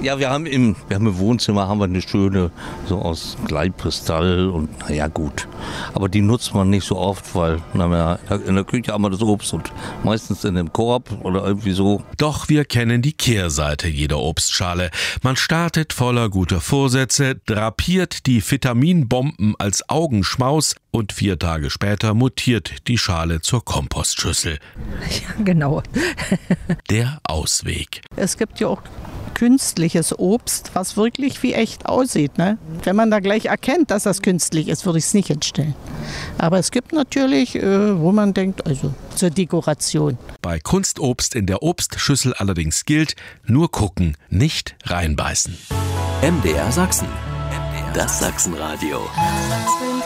Ja, wir haben im Wohnzimmer eine schöne, so aus Gleitkristall und naja gut. Aber die nutzt man nicht so oft, weil in der Küche haben wir das Obst und meistens in dem Korb oder irgendwie so. Doch wir kennen die Kehrseite jeder Obstschale. Man startet voller guter Vorsätze, drapiert die Vitaminbomben als Augenschmaus und 4 Tage später mutiert die Schale zur Kompostschüssel. Ja, genau. Der Ausweg. Es gibt ja auch künstliches Obst, was wirklich wie echt aussieht. Ne? Wenn man da gleich erkennt, dass das künstlich ist, würde ich es nicht hinstellen. Aber es gibt natürlich, wo man denkt, also zur Dekoration. Bei Kunstobst in der Obstschüssel allerdings gilt, nur gucken, nicht reinbeißen. MDR Sachsen. Das Sachsenradio.